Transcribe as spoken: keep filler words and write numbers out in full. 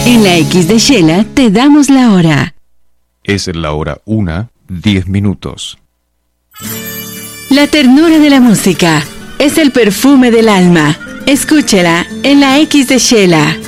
En la X de Shela te damos la hora. Es la hora una, diez minutos. La ternura de la música es el perfume del alma. Escúchela en la X de Shela.